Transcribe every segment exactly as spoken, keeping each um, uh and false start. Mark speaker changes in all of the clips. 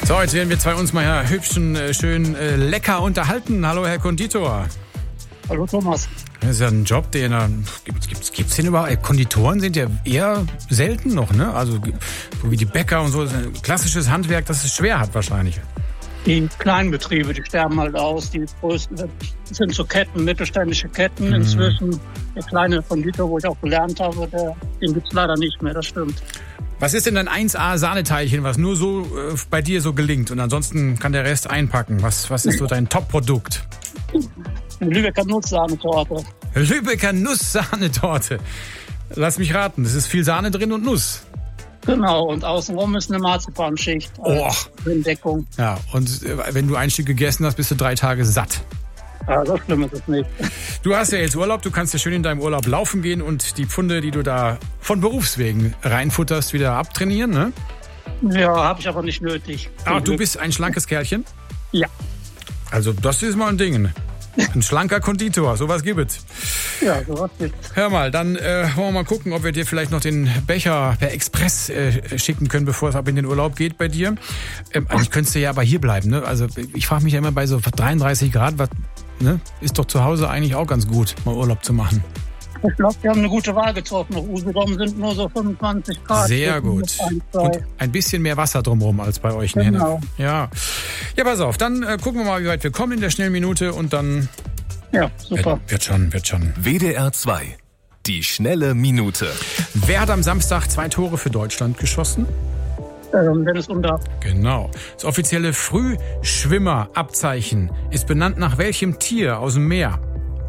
Speaker 1: So, jetzt werden wir zwei uns mal ja, hübschen, äh, schön äh, lecker unterhalten. Hallo, Herr Konditor.
Speaker 2: Hallo, Thomas.
Speaker 1: Das ist ja ein Job, den er. Gibt es gibt's den überhaupt? Konditoren sind ja eher selten noch, ne? Also, so wie die Bäcker und so. Das ist ein klassisches Handwerk, das es schwer hat, wahrscheinlich.
Speaker 2: Die kleinen Betriebe, die sterben halt aus. Die größten sind so Ketten, mittelständische Ketten. Mhm. Inzwischen der kleine Konditor, wo ich auch gelernt habe, der, den gibt es leider nicht mehr, das stimmt.
Speaker 1: Was ist denn dein eins A Sahneteilchen, was nur so äh, bei dir so gelingt und ansonsten kann der Rest einpacken? Was, was ist so dein Top-Produkt?
Speaker 2: Eine Lübecker Nusssahnetorte.
Speaker 1: Lübecker Nusssahnetorte. Lass mich raten, es ist viel Sahne drin und Nuss.
Speaker 2: Genau, und außenrum ist eine Marzipanschicht.
Speaker 1: Oh.
Speaker 2: In Deckung.
Speaker 1: Ja, und äh, wenn du ein Stück gegessen hast, bist du drei Tage satt.
Speaker 2: Ja, so schlimm ist es nicht.
Speaker 1: Du hast ja jetzt Urlaub, du kannst ja schön in deinem Urlaub laufen gehen und die Pfunde, die du da von Berufswegen reinfutterst, wieder abtrainieren, ne?
Speaker 2: Ja, habe ich aber nicht nötig.
Speaker 1: Ach, du bist ein schlankes Kerlchen?
Speaker 2: Ja.
Speaker 1: Also das ist mal ein Ding. Ein schlanker Konditor, sowas gibt es.
Speaker 2: Ja, sowas gibt's.
Speaker 1: Hör mal, dann äh, wollen wir mal gucken, ob wir dir vielleicht noch den Becher per Express äh, schicken können, bevor es ab in den Urlaub geht bei dir. Ähm, eigentlich könntest du ja aber hier bleiben, ne? Also ich frage mich ja immer bei so dreiunddreißig Grad, was, ne? Ist doch zu Hause eigentlich auch ganz gut, mal Urlaub zu machen.
Speaker 2: Ich glaube, wir haben eine gute Wahl getroffen. Nach Usedom sind nur so fünfundzwanzig Grad.
Speaker 1: Sehr gut. Und ein bisschen mehr Wasser drumherum als bei euch.
Speaker 2: Genau.
Speaker 1: Ja. Ja, pass auf, dann äh, gucken wir mal, wie weit wir kommen in der Schnellminute und dann...
Speaker 2: Ja, super.
Speaker 1: Wird, wird schon, wird schon.
Speaker 3: W D R zwei. Die schnelle Minute.
Speaker 1: Wer hat am Samstag zwei Tore für Deutschland geschossen?
Speaker 2: Ähm, Dennis Undaff.
Speaker 1: Genau. Das offizielle Frühschwimmerabzeichen ist benannt nach welchem Tier aus dem Meer?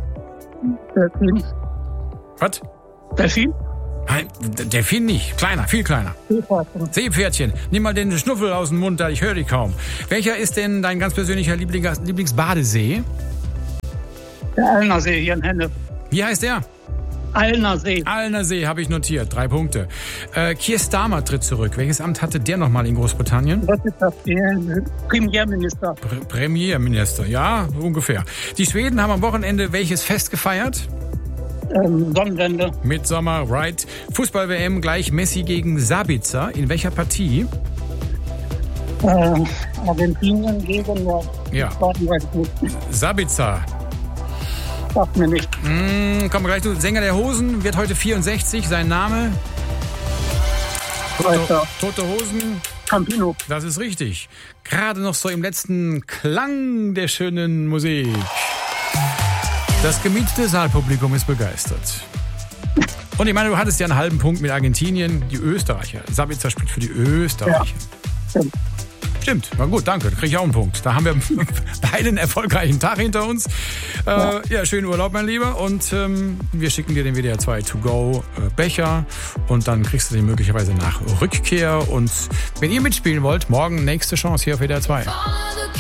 Speaker 2: Delfin.
Speaker 1: Was?
Speaker 2: Delfin?
Speaker 1: Nein, Delfin nicht. Kleiner, viel kleiner.
Speaker 2: Seepferdchen.
Speaker 1: Seepferdchen. Nimm mal den Schnuffel aus dem Mund, da ich höre dich kaum. Welcher ist denn dein ganz persönlicher Lieblings- Lieblingsbadesee?
Speaker 2: Der Allner See hier in Henne.
Speaker 1: Wie heißt der?
Speaker 2: Allner See.
Speaker 1: Allner See habe ich notiert. Drei Punkte. Äh, Keir Starmer tritt zurück. Welches Amt hatte der nochmal in Großbritannien?
Speaker 2: Was ist das? Der Premierminister.
Speaker 1: Pr- Premierminister, ja, ungefähr. Die Schweden haben am Wochenende welches Fest gefeiert?
Speaker 2: Ähm, Sonnenwende.
Speaker 1: Midsommer, right. Fußball-W M gleich Messi gegen Sabitzer. In welcher Partie?
Speaker 2: Äh, Argentinien gegen ja.
Speaker 1: Ja.
Speaker 2: Warten, weiß ich nicht.
Speaker 1: Sabitzer.
Speaker 2: Sagt mir nicht.
Speaker 1: Mm, kommen wir gleich zu. Sänger der Hosen wird heute vierundsechzig. Sein Name? Tote, Tote Hosen.
Speaker 2: Campino.
Speaker 1: Das ist richtig. Gerade noch so im letzten Klang der schönen Musik. Das gemietete Saalpublikum ist begeistert. Und ich meine, du hattest ja einen halben Punkt mit Argentinien. Die Österreicher. Sabitzer spielt für die Österreicher.
Speaker 2: Ja.
Speaker 1: Stimmt, na gut, danke. Da kriege ich auch einen Punkt. Da haben wir beide einen erfolgreichen Tag hinter uns. Äh, ja. ja, schönen Urlaub, mein Lieber. Und ähm, wir schicken dir den W D R zwei To-Go-Becher. Und dann kriegst du den möglicherweise nach Rückkehr. Und wenn ihr mitspielen wollt, morgen nächste Chance hier auf W D R zwei.